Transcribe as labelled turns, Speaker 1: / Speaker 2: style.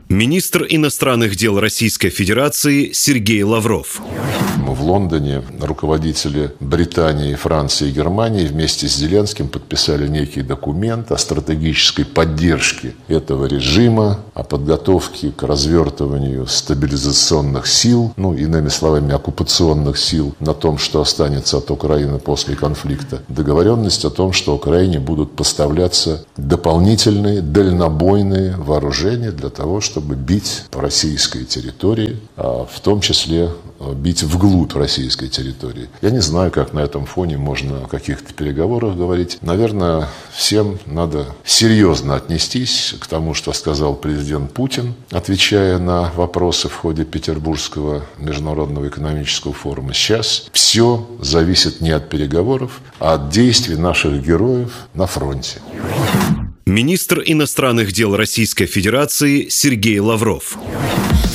Speaker 1: Министр иностранных дел Российской Федерации Сергей Лавров.
Speaker 2: В Лондоне руководители Британии, Франции и Германии вместе с Зеленским подписали некий документ о стратегической поддержке этого режима, о подготовке к развертыванию стабилизационных сил, иными словами, оккупационных сил, на том, что останется от Украины после конфликта. Договоренность о том, что Украине будут поставляться дополнительные дальнобойные вооружения для того, чтобы бить по российской территории, в том числе бить вглубь российской территории. Я не знаю, как на этом фоне можно о каких-то переговорах говорить. Наверное, всем надо серьезно отнестись к тому, что сказал президент Путин, отвечая на вопросы в ходе Петербургского международного экономического форума. Сейчас все зависит не от переговоров, а от действий наших героев на фронте.
Speaker 1: Министр иностранных дел Российской Федерации Сергей Лавров.